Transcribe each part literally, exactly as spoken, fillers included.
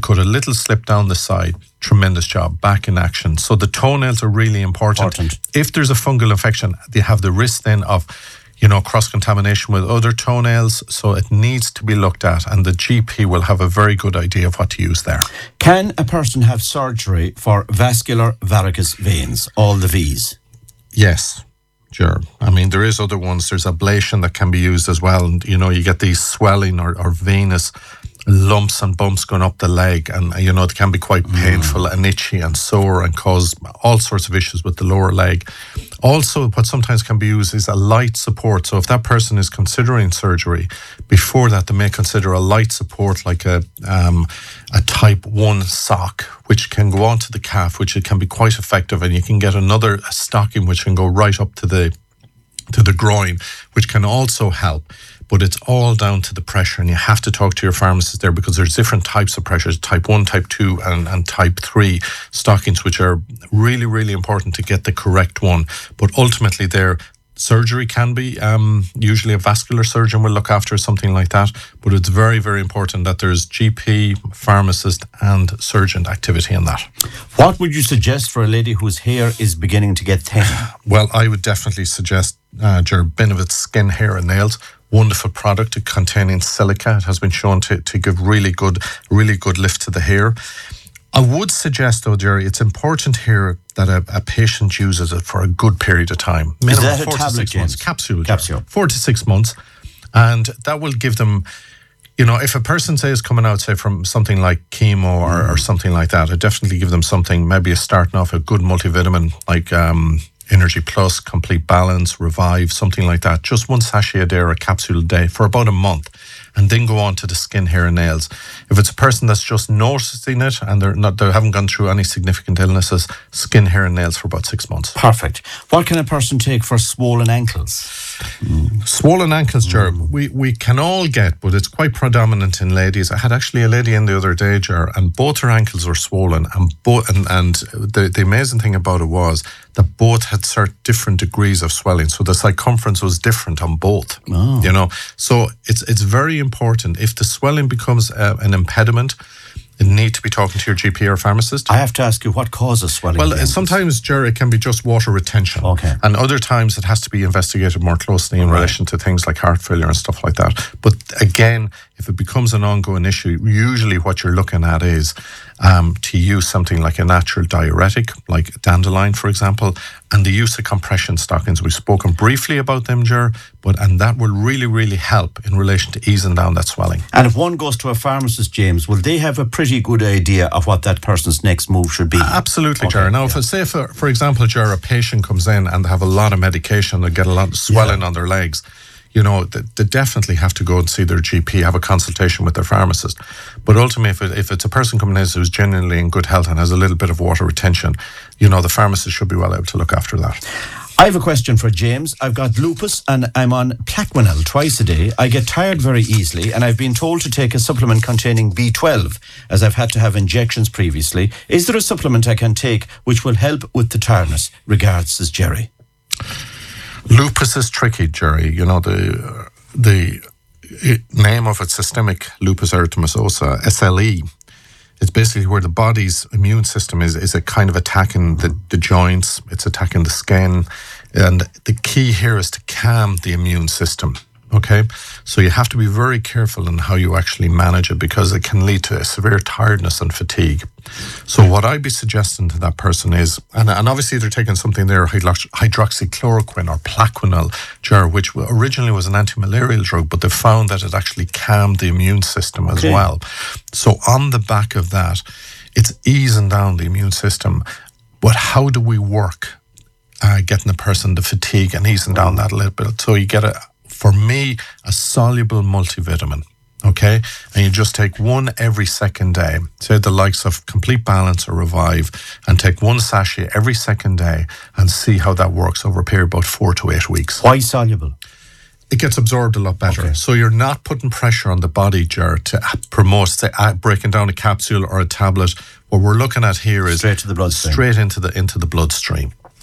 cut a little slip down the side. Tremendous job. Back in action. So the toenails are really important. important. If there's a fungal infection, they have the risk then of, you know, cross-contamination with other toenails. So it needs to be looked at, and the G P will have a very good idea of what to use there. Can a person have surgery for vascular varicose veins, all the V's? Yes. Sure. I mean, there is other ones. There's ablation that can be used as well. And, you know, you get these swelling or, or venous lumps and bumps going up the leg, and, you know, it can be quite painful mm. and itchy and sore and cause all sorts of issues with the lower leg. Also, what sometimes can be used is a light support. So if that person is considering surgery, before that, they may consider a light support like a um, a type one sock, which can go onto the calf, which it can be quite effective, and you can get another a stocking which can go right up to the to the groin, which can also help. But it's all down to the pressure, and you have to talk to your pharmacist there, because there's different types of pressures, type one, type two, and, and type three stockings, which are really, really important to get the correct one. But ultimately, their surgery can be, um, usually a vascular surgeon will look after something like that, but it's very, very important that there's G P, pharmacist, and surgeon activity in that. What would you suggest for a lady whose hair is beginning to get thin? Well, I would definitely suggest uh, Benefitt Skin, Hair and Nails. Wonderful product containing silica. It has been shown to, to give really good, really good lift to the hair. I would suggest, though, Jerry, it's important here that a, a patient uses it for a good period of time. Minimum Is that a four tablet, to six James? months. Capsule. Capsule. Jerry. Four to six months. And that will give them, you know, if a person, say, is coming out, say, from something like chemo or, mm. or something like that, I definitely give them something, maybe a starting off a good multivitamin like um, Energy Plus, Complete Balance, Revive, something like that. Just one sachet a day or a capsule a day for about a month, and then go on to the Skin, Hair and Nails. If it's a person that's just noticing it and they're not, they haven't gone through any significant illnesses, Skin, Hair and Nails for about six months. Perfect. What can a person take for swollen ankles? Mm. Swollen ankles, Ger, mm. we, we can all get, but it's quite predominant in ladies. I had actually a lady in the other day, Ger, and both her ankles were swollen, and both, and, and the, the amazing thing about it was that both had certain different degrees of swelling, so the circumference was different on both. Oh. You know, so it's it's very important. If the swelling becomes uh, an impediment, you need to be talking to your G P or pharmacist. I have to ask you, what causes swelling? Well, sometimes, Jerry, it can be just water retention. Okay. And other times it has to be investigated more closely in right. relation to things like heart failure and stuff like that. But again, if it becomes an ongoing issue, usually what you're looking at is um, to use something like a natural diuretic, like dandelion, for example, and the use of compression stockings. We've spoken briefly about them, Ger, but and that will really, really help in relation to easing down that swelling. And if one goes to a pharmacist, James, will they have a pretty good idea of what that person's next move should be? Absolutely, okay, Ger. Now, yeah. if I say, for, for example, Ger, a patient comes in and they have a lot of medication, they get a lot of swelling yeah. on their legs, you know, they, they definitely have to go and see their G P, have a consultation with their pharmacist. But ultimately, if, it, if it's a person coming in who's genuinely in good health and has a little bit of water retention, you know, the pharmacist should be well able to look after that. I have a question for James. I've got lupus and I'm on Plaquenil twice a day. I get tired very easily and I've been told to take a supplement containing B twelve as I've had to have injections previously. Is there a supplement I can take which will help with the tiredness? Regards, says Jerry. Lupus is tricky, Jerry. You know, the the name of it, systemic lupus erythematosus, S L E. It's basically where the body's immune system is is a kind of attacking the, the joints, it's attacking the skin, and the key here is to calm the immune system. Okay, so you have to be very careful in how you actually manage it because it can lead to a severe tiredness and fatigue. So what I'd be suggesting to that person is, and, and obviously they're taking something there, hydrox- hydroxychloroquine or Plaquenil, Ger, which originally was an anti-malarial drug, but they found that it actually calmed the immune system as okay. well. So on the back of that, it's easing down the immune system. But how do we work uh, getting the person the fatigue and easing down that a little bit? So you get a For me, a soluble multivitamin, okay? And you just take one every second day, say the likes of Complete Balance or Revive, and take one sachet every second day and see how that works over a period of about four to eight weeks. Why soluble? It gets absorbed a lot better. Okay. So you're not putting pressure on the body, Ger, to promote, say, breaking down a capsule or a tablet. What we're looking at here is straight to the bloodstream. Straight into the into the bloodstream.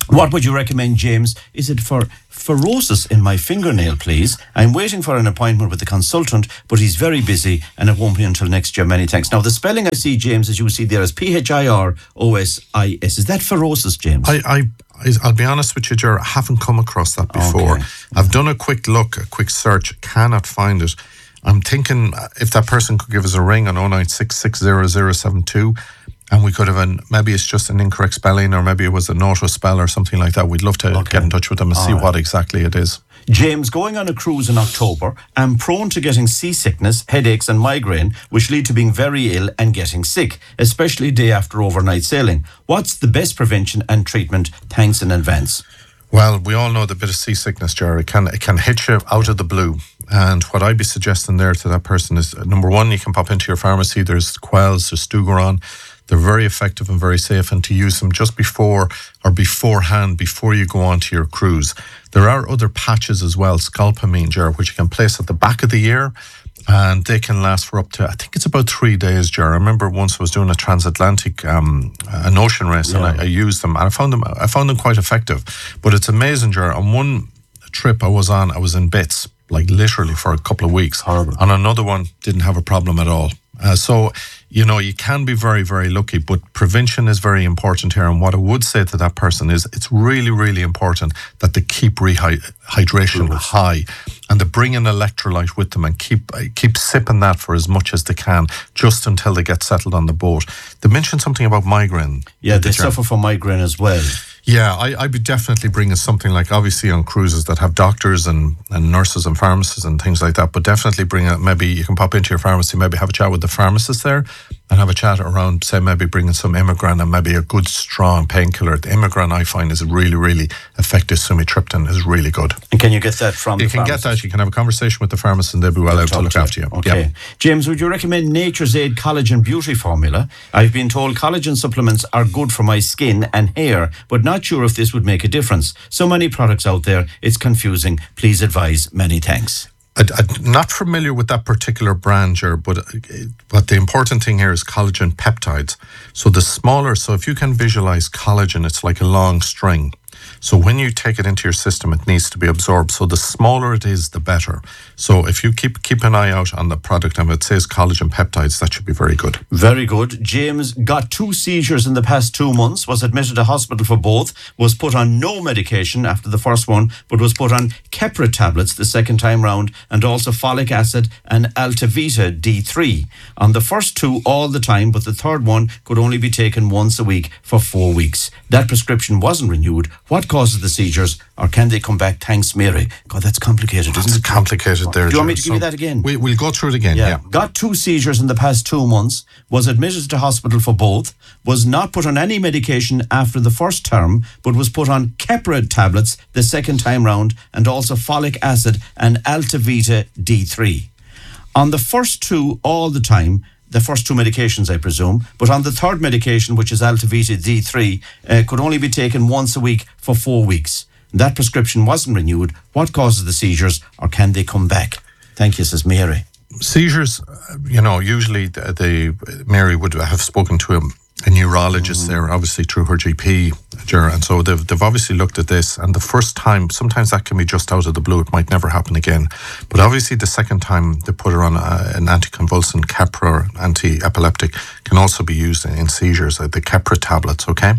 What would you recommend, James? Is it for furrosis in my fingernail, please? I'm waiting for an appointment with the consultant, but he's very busy and it won't be until next year. Many thanks. Now, the spelling I see, James, as you see there, is P H I R O S I S. Is that furrosis, James? I, I, I'll be honest with you, Ger, I haven't come across that before. Okay. I've done a quick look, a quick search, cannot find it. I'm thinking if that person could give us a ring on oh nine six six zero zero seven two, and we could have an, maybe it's just an incorrect spelling, or maybe it was an auto spell or something like that. We'd love to Okay. get in touch with them and All see right. what exactly it is. James, going on a cruise in October, I'm prone to getting seasickness, headaches and migraine, which lead to being very ill and getting sick, especially day after overnight sailing. What's the best prevention and treatment? Thanks in advance. Well, we all know the bit of seasickness, Jerry. It can, it can hit you out of the blue. And what I'd be suggesting there to that person is, uh, number one, you can pop into your pharmacy. There's Quells, there's Stugaron. They're very effective and very safe, and to use them just before or beforehand, before you go on to your cruise. There are other patches as well, Sculpamine, Jerry, which you can place at the back of the ear, and they can last for up to, I think it's about three days, Jerry. I remember once I was doing a transatlantic, um, an ocean race, Yeah. and I, I used them, and I found them, I found them quite effective. But it's amazing, Jerry. On one trip I was on, I was in bits, like literally for a couple of weeks. Horrible. On another one, didn't have a problem at all. Uh, so, you know, you can be very, very lucky, but prevention is very important here. And what I would say to that person is it's really, really important that they keep rehydration high, and they bring an electrolyte with them and keep uh, keep sipping that for as much as they can, just until they get settled on the boat. They mentioned something about migraine. Yeah, they Did you? suffer from migraine as well. Yeah, I, I'd be definitely bringing something like, obviously on cruises that have doctors and, and nurses and pharmacists and things like that, but definitely bring it, maybe you can pop into your pharmacy, maybe have a chat with the pharmacist there and have a chat around, say, maybe bringing some Imigran and maybe a good strong painkiller. The Imigran, I find, is really, really effective. Sumatriptan is really good. And can you get that from You the can get pharmacist? that. You can have a conversation with the pharmacist and they'll be well able to look after you. Okay. Yeah. James, would you recommend Nature's Aid Collagen Beauty Formula? I've been told collagen supplements are good for my skin and hair, but not sure if this would make a difference. So many products out there, it's confusing. Please advise. Many thanks. I, I'm not familiar with that particular brand, Ger, but, uh, but the important thing here is collagen peptides. So the smaller, so if you can visualize collagen, it's like a long string. So when you take it into your system, it needs to be absorbed. So the smaller it is, the better. So if you keep keep an eye out on the product and it says collagen peptides, that should be very good. Very good. James got two seizures in the past two months, was admitted to hospital for both, was put on no medication after the first one, but was put on Keppra tablets the second time round, and also folic acid and Altavita D three. On the first two all the time, but the third one could only be taken once a week for four weeks. That prescription wasn't renewed. What causes the seizures, or can they come back? Thanks, Mary. God, that's complicated, isn't It's it? complicated there. Do you want me Ger. to give you that again? We, we'll go through it again, yeah. Got two seizures in the past two months, was admitted to hospital for both, was not put on any medication after the first term, but was put on Keppra tablets the second time round, and also folic acid and Altavita D three. On the first two all the time, the first two medications, I presume, but on the third medication, which is Altavita D three, uh, could only be taken once a week for four weeks. That prescription wasn't renewed. What causes the seizures, or can they come back? Thank you, says Mary. Seizures, uh, you know, usually the, the Mary would have spoken to a, a neurologist there, obviously through her G P, Ger, and so they've, they've obviously looked at this, and the first time, sometimes that can be just out of the blue, it might never happen again, but obviously the second time they put her on a, an anticonvulsant, Keppra, or anti-epileptic, can also be used in, in seizures, uh, the Keppra tablets, okay?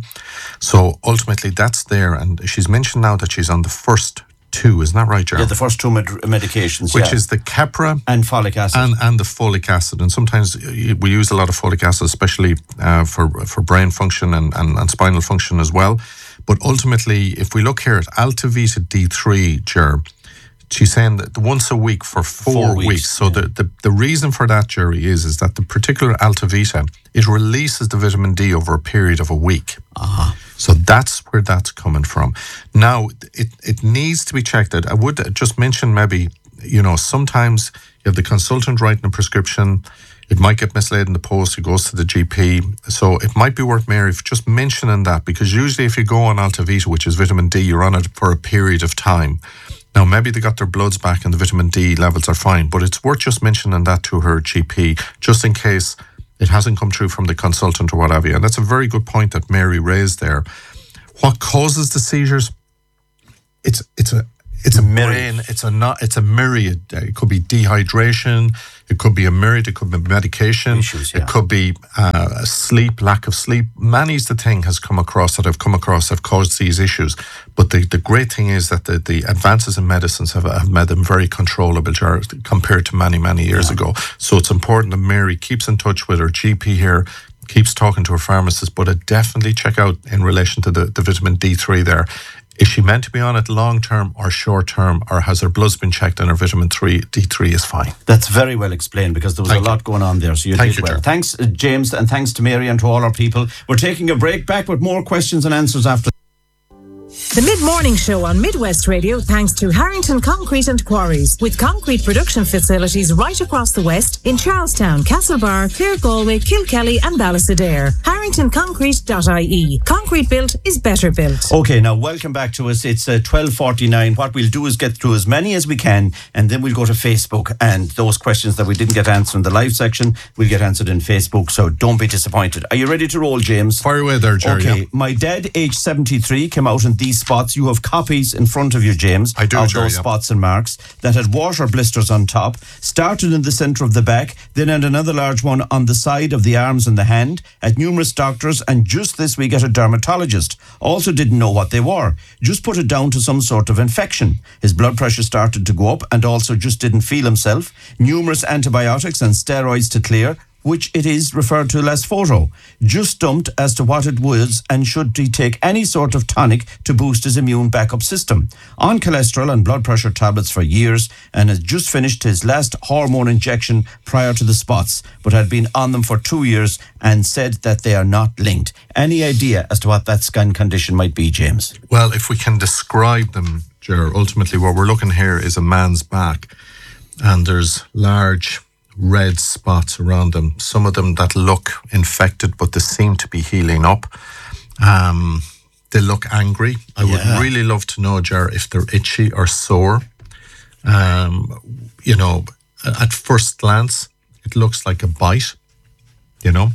So ultimately that's there, and she's mentioned now that she's on the first two, isn't that right, Ger? Yeah, the first two med- medications, Which yeah. is the Keppra and folic acid. and and the folic acid, and sometimes we use a lot of folic acid, especially uh, for for brain function and, and, and spinal function as well. But ultimately, if we look here at Altavita D three, Ger, she's saying that once a week for four, Four weeks, weeks. So yeah. the, the the reason for that, Jerry, is is that the particular Altavita, it releases the vitamin D over a period of a week. Uh-huh. So that's where that's coming from. Now, it, it needs to be checked out. I would just mention maybe, you know, sometimes you have the consultant writing a prescription. It might get mislaid in the post. It goes to the G P. So it might be worth, Mary, just mentioning that, because usually if you go on Altavita, which is vitamin D, you're on it for a period of time. Now, maybe they got their bloods back and the vitamin D levels are fine, but it's worth just mentioning that to her G P, just in case it hasn't come through from the consultant or what have you. And that's a very good point that Mary raised there. What causes the seizures? It's it's a it's a brain. It's a not. It's a myriad. It could be dehydration. It could be a myriad. It could be medication. Issues, yeah. It could be uh, sleep, lack of sleep. Many's the thing has come across that I've come across have caused these issues. But the, the great thing is that the, the advances in medicines have, have made them very controllable compared to many, many years yeah. ago. So it's important that Mary keeps in touch with her G P here, keeps talking to her pharmacist, but I'd definitely check out in relation to the, the vitamin D three there. Is she meant to be on it long term or short term, or has her bloods been checked and her vitamin three D three is fine? That's very well explained, because there was Thank a lot you. going on there, so you Thank did you, well. Joe. Thanks, uh, James, and thanks to Mary and to all our people. We're taking a break, back with more questions and answers after. The Mid-Morning Show on Midwest Radio, thanks to Harrington Concrete and Quarries, with concrete production facilities right across the West in Charlestown, Castlebar, Clare, Galway, Kilkelly and Ballisadair. harrington concrete dot I E. Concrete built is better built. Okay, now welcome back to us. It's uh, twelve forty-nine. What we'll do is get through as many as we can, and then we'll go to Facebook, and those questions that we didn't get answered in the live section will get answered in Facebook, so don't be disappointed. Are you ready to roll, James? Fire away there, Jerry. Okay, yeah. my dad, age seventy-three, came out in these spots. You have copies in front of you, James, I do, of Jerry, those yeah. spots and marks that had water blisters on top, started in the centre of the back, then had another large one on the side of the arms and the hand, at numerous doctors, and just this week at a dermatologist. Also didn't know what they were. Just put it down to some sort of infection. His blood pressure started to go up and also just didn't feel himself. Numerous antibiotics and steroids to clear, which it is referred to as photo. Just stumped as to what it was, and should he take any sort of tonic to boost his immune backup system. On cholesterol and blood pressure tablets for years, and has just finished his last hormone injection prior to the spots, but had been on them for two years and said that they are not linked. Any idea as to what that skin condition might be, James? Well, if we can describe them, Ger, ultimately what we're looking here is a man's back, and there's large red spots around them, some of them that look infected, but they seem to be healing up. Um, they look angry. I Yeah. would really love to know, Ger, if they're itchy or sore. Um, you know, at first glance, it looks like a bite, you know,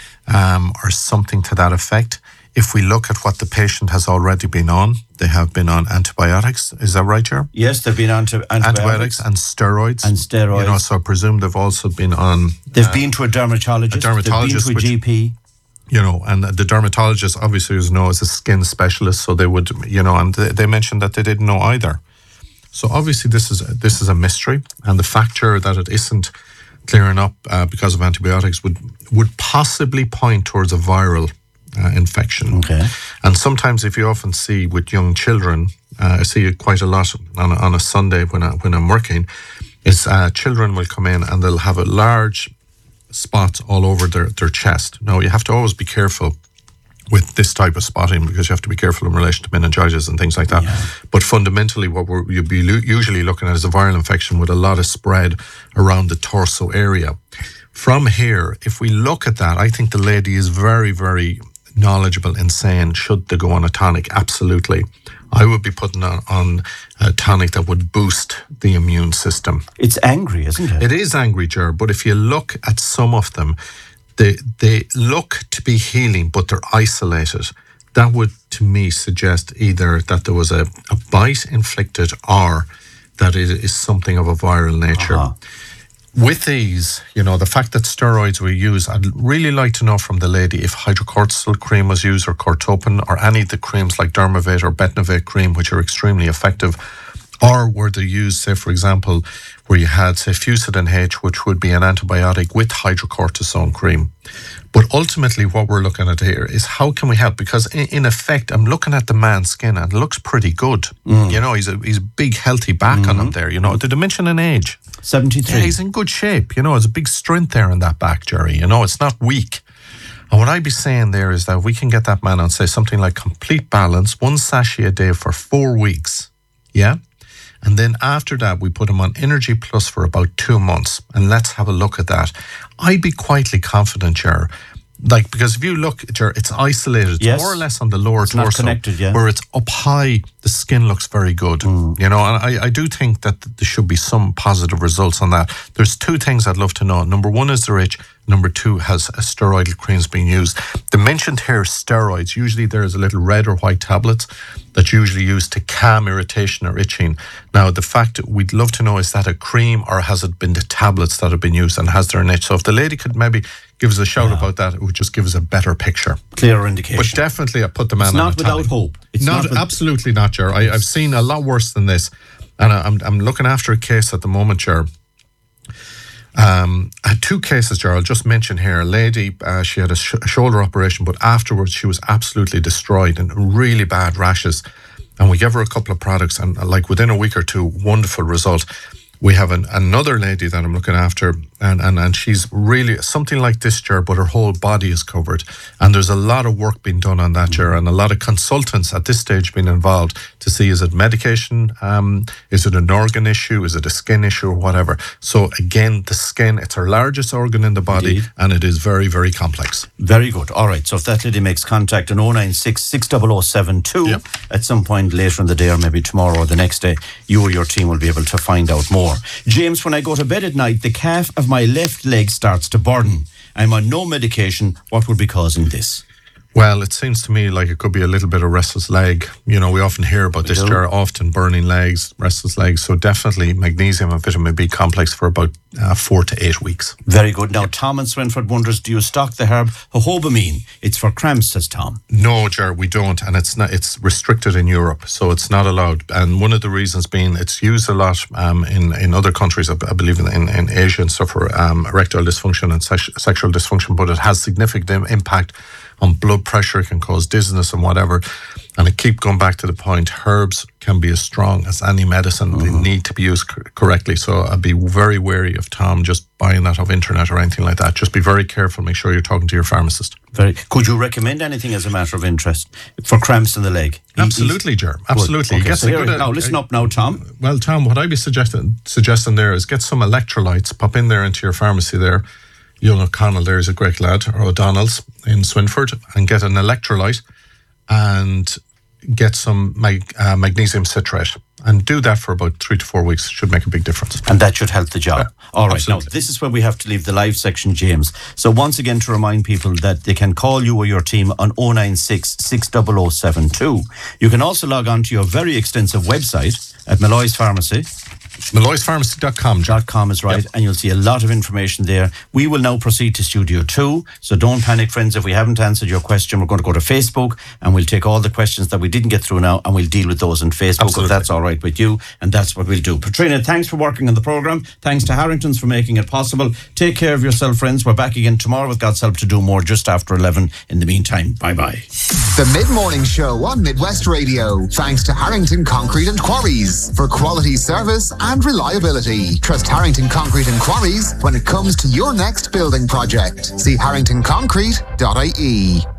um, or something to that effect. If we look at what the patient has already been on, they have been on antibiotics. Is that right, Ger? Yes, they've been on to antibiotics. Antibiotics and steroids. And steroids. You know, so I presume they've also been on... They've uh, been to a dermatologist. a dermatologist, They've been to a which- G P. you know, and the dermatologist obviously is known as a skin specialist, so they would, you know, and they, they mentioned that they didn't know either. So obviously this is this is a mystery, and the factor that it isn't clearing up uh, because of antibiotics would would possibly point towards a viral uh, infection. Okay. And sometimes, if you often see with young children, uh, I see it quite a lot on a, on a Sunday when I, when I'm working, is uh, children will come in and they'll have a large spots all over their, their chest. Now, you have to always be careful with this type of spotting, because you have to be careful in relation to meningitis and things like that. Yeah. But fundamentally, what we're, you'll be lo- usually looking at is a viral infection with a lot of spread around the torso area. From here, if we look at that, I think the lady is very, very knowledgeable in saying, should they go on a tonic? Absolutely. I would be putting on, on a tonic that would boost the immune system. It's angry, isn't it? It is angry, Ger, but if you look at some of them, they they look to be healing, but they're isolated. That would, to me, suggest either that there was a, a bite inflicted or that it is something of a viral nature. Uh-huh. With these, you know, the fact that steroids were used, I'd really like to know from the lady if hydrocortisone cream was used, or Cortopin, or any of the creams like Dermovate or Betnovate cream, which are extremely effective, or were they used, say, for example, where you had, say, Fusidin H, which would be an antibiotic with hydrocortisone cream. But ultimately, what we're looking at here is how can we help? Because in, in effect, I'm looking at the man's skin and it looks pretty good. Mm. You know, he's a he's a big, healthy back mm-hmm. on him there. You know, did I mention an age? seventy-three. Yeah, he's in good shape. You know, there's a big strength there in that back, Jerry. You know, it's not weak. And what I'd be saying there is that we can get that man on, say, something like Complete Balance, one sachet a day for four weeks. Yeah? And then after that, we put him on Energy Plus for about two months. And let's have a look at that. I'd be quietly confident, Ger, like, because if you look, Ger, it's isolated. It's yes. more or less on the lower it's torso. Not connected, yeah. Where it's up high, the skin looks very good. Mm. You know, and I, I do think that there should be some positive results on that. There's two things I'd love to know. Number one, is there itch? Number two, has steroidal creams being used. The mentioned here steroids, usually there's a little red or white tablets that's usually used to calm irritation or itching. Now, the fact that we'd love to know, is that a cream or has it been the tablets that have been used and has there an itch? So if the lady could maybe give us a shout yeah. about that, it would just give us a better picture. Clearer indication. But definitely I put the man it's on not a tally. without hope. It's not, not with- absolutely not, Ger. I, I've seen a lot worse than this. And I, I'm, I'm looking after a case at the moment, Ger. Um, I had two cases, Ger. I'll just mention here. A lady, uh, she had a, sh- a shoulder operation, but afterwards she was absolutely destroyed and really bad rashes. And we gave her a couple of products, and uh, like within a week or two, wonderful result. We have an, another lady that I'm looking after, and, and, and she's really something like this, Ger, but her whole body is covered. And there's a lot of work being done on that, Ger, and a lot of consultants at this stage being involved to see, is it medication, um, is it an organ issue, is it a skin issue or whatever. So again, the skin, it's our largest organ in the body. Indeed. And it is very, very complex. Very good. All right, so if that lady makes contact on oh nine six, six zero zero seven two yep. at some point later in the day, or maybe tomorrow or the next day, you or your team will be able to find out more. James, when I go to bed at night, the calf of my left leg starts to burn. I'm on no medication. What would be causing this? Well, it seems to me like it could be a little bit of restless leg. You know, we often hear about this, Ger, often burning legs, restless legs. So definitely magnesium and vitamin B complex for about uh, four to eight weeks. Very good. Now, Tom in Swinford wonders, do you stock the herb jojobamein? It's for cramps, says Tom. No, Ger, we don't. And it's not. It's restricted in Europe, so it's not allowed. And one of the reasons being, it's used a lot um, in, in other countries, I believe in, in, in Asia and stuff, for um, erectile dysfunction and se- sexual dysfunction, but it has significant impact on blood pressure, can cause dizziness and whatever. And I keep going back to the point, herbs can be as strong as any medicine. Mm-hmm. They need to be used co- correctly. So I'd be very wary of Tom just buying that off internet or anything like that. Just be very careful. Make sure you're talking to your pharmacist. Very. Could you recommend anything as a matter of interest for cramps in the leg? Absolutely, Ger. Absolutely. Okay, so good, now, listen up now, Tom. Well, Tom, what I'd be suggesting, suggesting there is get some electrolytes, pop in there into your pharmacy there. Young O'Connell there is a great lad, or O'Donnell's in Swinford, and get an electrolyte and get some mag- uh, magnesium citrate, and do that for about three to four weeks. Should make a big difference. And that should help the job. Yeah, all right, absolutely. Now this is where we have to leave the live section, James. So once again, to remind people that they can call you or your team on oh nine six, six zero zero seven two. You can also log on to your very extensive website at Malloy's Pharmacy. Malloys Pharmacy dot com. Dot com is right, yep. And you'll see a lot of information there. We will now proceed to Studio two, so don't panic, friends, if we haven't answered your question. We're going to go to Facebook, and we'll take all the questions that we didn't get through now, and we'll deal with those on Facebook. Absolutely. If that's all right with you, and that's what we'll do. Patrina, thanks for working on the programme. Thanks to Harrington's for making it possible. Take care of yourself, friends. We're back again tomorrow with God's help to do more just after eleven. In the meantime, bye-bye. The Mid-Morning Show on Midwest Radio, thanks to Harrington Concrete and Quarries for quality service and reliability. Trust Harrington Concrete and Quarries when it comes to your next building project. See harrington concrete dot I E.